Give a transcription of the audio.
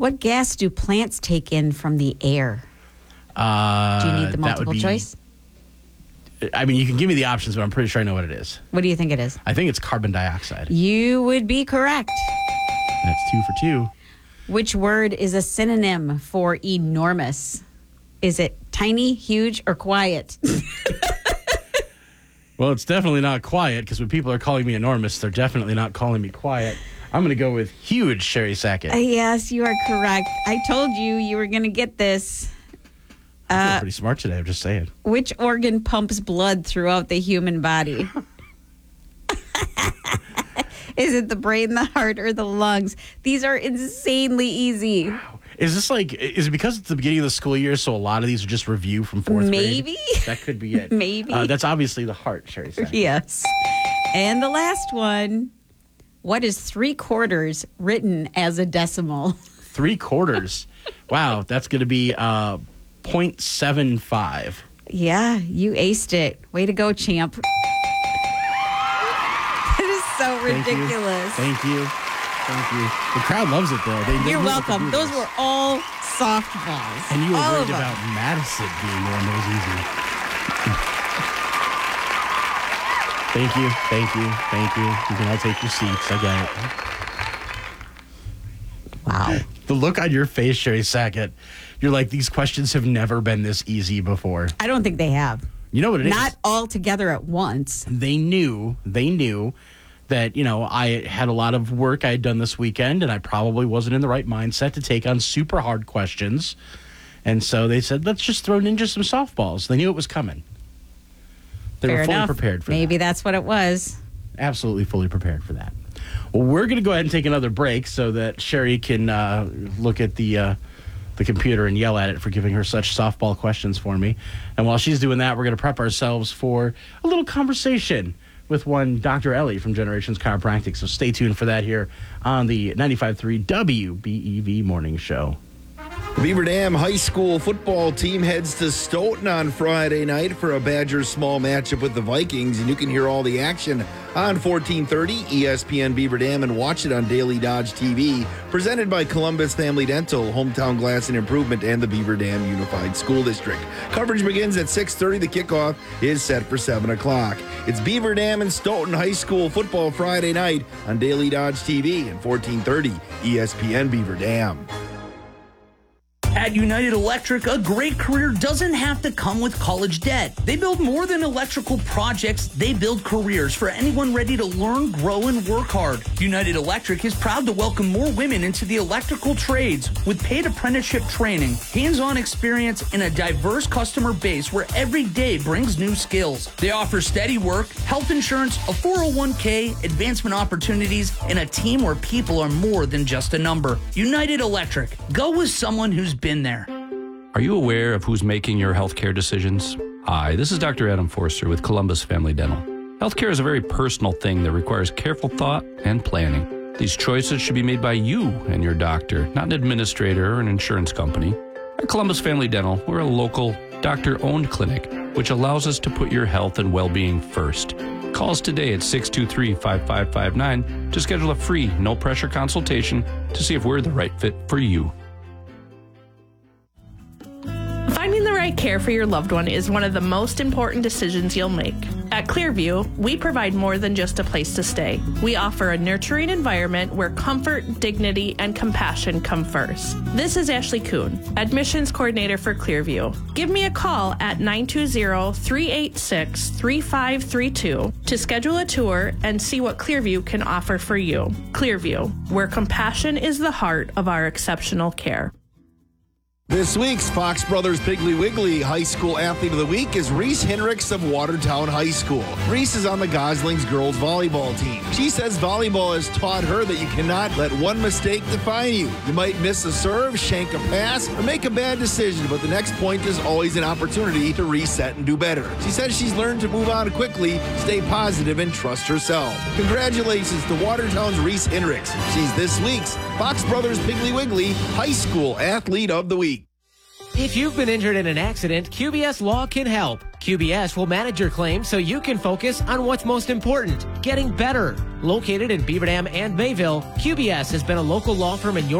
What gas do plants take in from the air? Do you need the multiple choice? I mean, you can give me the options, but I'm pretty sure I know what it is. What do you think it is? I think it's carbon dioxide. You would be correct. That's 2 for 2. Which word is a synonym for enormous? Is it tiny, huge, or quiet? Well, it's definitely not quiet, because when people are calling me enormous, they're definitely not calling me quiet. I'm going to go with huge, Sherry Sackett. Yes, you are correct. I told you were going to get this. I feel pretty smart today, I'm just saying. Which organ pumps blood throughout the human body? Is it the brain, the heart, or the lungs? These are insanely easy. Wow. Is it because it's the beginning of the school year, so a lot of these are just review from fourth grade? Maybe. That could be it. Maybe. That's obviously the heart, Sherry Sackett. Yes. And the last one. What is 3/4 written as a decimal? 3/4. Wow, that's going to be 0.75. Yeah, you aced it. Way to go, champ. That is so ridiculous. Thank you. The crowd loves it, though. You're welcome. Those were all softballs. And you were worried about Madison being the one that was easy. Thank you. You can all take your seats. I get it. Wow. The look on your face, Sherry Sackett, you're like, these questions have never been this easy before. I don't think they have. You know what it is? Not all together at once. They knew that, I had a lot of work I had done this weekend, and I probably wasn't in the right mindset to take on super hard questions. And so they said, let's just throw Ninja some softballs. They knew it was coming. They were fully prepared for that. Maybe that's what it was. Absolutely fully prepared for that. Well, we're going to go ahead and take another break so that Sherry can look at the computer and yell at it for giving her such softball questions for me. And while she's doing that, we're going to prep ourselves for a little conversation with one Dr. Ellie from Generations Chiropractic. So stay tuned for that here on the 95.3 WBEV Morning Show. Beaver Dam High School football team heads to Stoughton on Friday night for a Badgers small matchup with the Vikings, and you can hear all the action on 1430 ESPN Beaver Dam and watch it on Daily Dodge TV, presented by Columbus Family Dental, Hometown Glass and Improvement, and the Beaver Dam Unified School District. Coverage begins at 6:30. The kickoff is set for 7 o'clock. It's Beaver Dam and Stoughton High School football Friday night on Daily Dodge TV and 1430 ESPN Beaver Dam. At United Electric, a great career doesn't have to come with college debt. They build more than electrical projects. They build careers for anyone ready to learn, grow, and work hard. United Electric is proud to welcome more women into the electrical trades with paid apprenticeship training, hands-on experience, and a diverse customer base where every day brings new skills. They offer steady work, health insurance, a 401k, advancement opportunities, and a team where people are more than just a number. United Electric. Go with someone who's been there. Are you aware of who's making your healthcare decisions? Hi, this is Dr. Adam Forster with Columbus Family Dental. Healthcare is a very personal thing that requires careful thought and planning. These choices should be made by you and your doctor, not an administrator or an insurance company. At Columbus Family Dental, we're a local, doctor-owned clinic, which allows us to put your health and well-being first. Call us today at 623-5559 to schedule a free, no-pressure consultation to see if we're the right fit for you. Finding the right care for your loved one is one of the most important decisions you'll make. At Clearview, we provide more than just a place to stay. We offer a nurturing environment where comfort, dignity, and compassion come first. This is Ashley Kuhn, Admissions Coordinator for Clearview. Give me a call at 920-386-3532 to schedule a tour and see what Clearview can offer for you. Clearview, where compassion is the heart of our exceptional care. This week's Fox Brothers Piggly Wiggly High School Athlete of the Week is Reese Hinrichs of Watertown High School. Reese is on the Goslings girls volleyball team. She says volleyball has taught her that you cannot let one mistake define you. You might miss a serve, shank a pass, or make a bad decision, but the next point is always an opportunity to reset and do better. She says she's learned to move on quickly, stay positive, and trust herself. Congratulations to Watertown's Reese Hinrichs. She's this week's Fox Brothers Piggly Wiggly High School Athlete of the Week. If you've been injured in an accident, QBS Law can help. QBS will manage your claim so you can focus on what's most important, getting better. Located in Beaver Dam and Mayville, QBS has been a local law firm in your